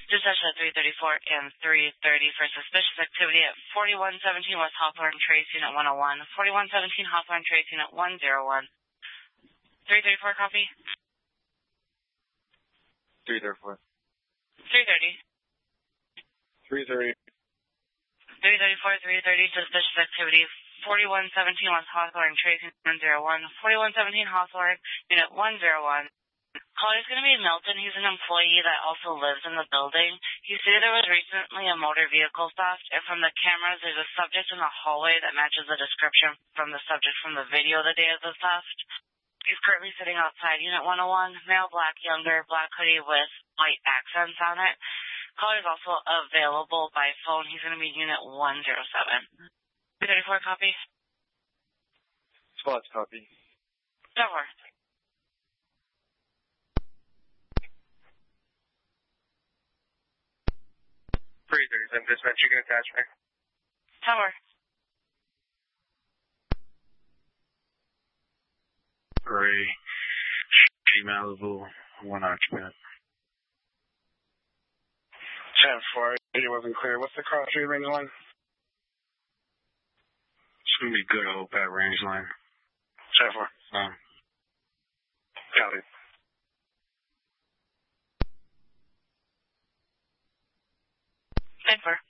Dispatch at 334 and 330 for suspicious activity at 4117 West Hawthorne Trace Unit 101, 4117 Hawthorne Trace Unit 101. 334 copy? 334. 330. 330. 334, 330, suspicious activity, 4117 West Hawthorne Trace Unit 101, 4117 Hawthorne Unit 101. Caller's going to be Milton. He's an employee that also lives in the building. He stated there was recently a motor vehicle theft, and from the cameras, there's a subject in the hallway that matches the description from the subject from the video the day of the theft. He's currently sitting outside Unit 101, male, black, younger, black hoodie with white accents on it. Caller is also available by phone. He's going to be Unit 107. 334 copy? Spots copy. Tower. 337 dispatch, you can attach me. Tower. Gray, Malibu, 1 occupant. 10-4, it wasn't clear. What's the cross street range line? It's going to be good hope at range line. 10-4. Copy. 10-4.